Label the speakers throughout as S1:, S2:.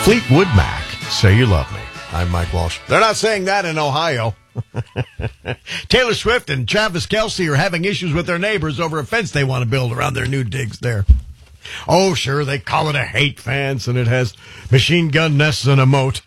S1: Fleetwood Mac, Say You Love Me. I'm Mike Walsh. They're not saying that in Ohio. Taylor Swift and Travis Kelce are having issues with their neighbors over a fence they want to build around their new digs there. Oh, sure, they call it a hate fence, and it has machine gun nests and a moat.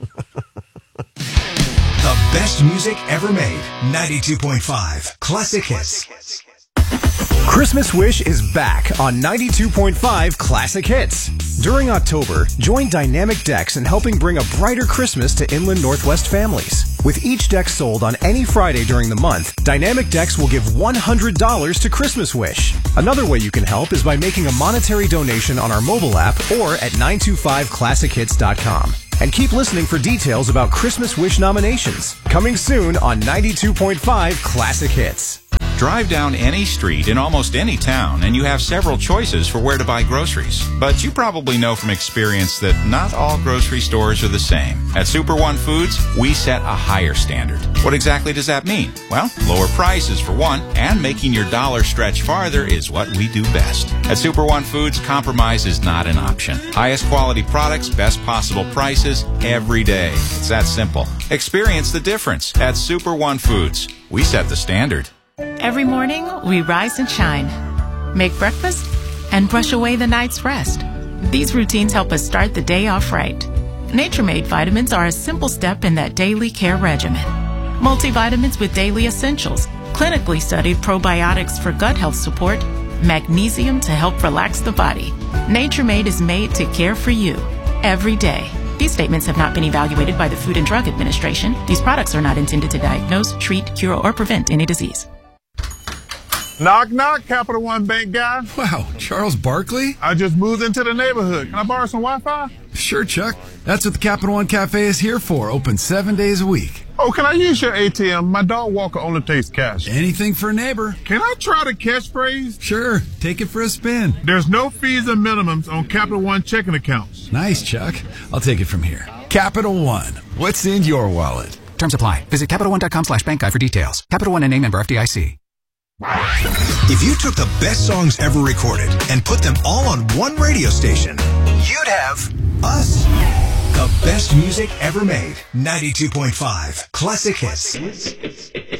S2: The best music ever made. 92.5 Classic Hits.
S3: Christmas Wish is back on 92.5 Classic Hits. During October, join Dynamic Decks in helping bring a brighter Christmas to Inland Northwest families. With each deck sold on any Friday during the month, Dynamic Decks will give $100 to Christmas Wish. Another way you can help is by making a monetary donation on our mobile app or at 925classichits.com. And keep listening for details about Christmas Wish nominations. Coming soon on 92.5 Classic Hits.
S4: Drive down any street in almost any town and you have several choices for where to buy groceries. But you probably know from experience that not all grocery stores are the same. At Super One Foods, we set a higher standard. What exactly does that mean? Well, lower prices for one, and making your dollar stretch farther is what we do best. At Super One Foods, compromise is not an option. Highest quality products, best possible prices, every day. It's that simple. Experience the difference at Super One Foods. We set the standard.
S5: Every morning, we rise and shine, make breakfast, and brush away the night's rest. These routines help us start the day off right. Nature Made vitamins are a simple step in that daily care regimen. Multivitamins with daily essentials, clinically studied probiotics for gut health support, magnesium to help relax the body. Nature Made is made to care for you every day. These statements have not been evaluated by the Food and Drug Administration. These products are not intended to diagnose, treat, cure, or prevent any disease.
S6: Knock, knock, Capital One Bank guy.
S7: Wow, Charles Barkley?
S6: I just moved into the neighborhood. Can I borrow some Wi-Fi?
S7: Sure, Chuck. That's what the Capital One Cafe is here for, open 7 days a week.
S6: Oh, can I use your ATM? My dog walker only takes cash.
S7: Anything for a neighbor.
S6: Can I try the catchphrase?
S7: Sure, take it for a spin.
S6: There's no fees and minimums on Capital One checking accounts.
S7: Nice, Chuck. I'll take it from here. Capital One. What's in your wallet?
S8: Terms apply. Visit CapitalOne.com/bankguide for details. Capital One and a member FDIC.
S2: If you took the best songs ever recorded and put them all on one radio station, you'd have us. The best music ever made. 92.5 Classic Hits.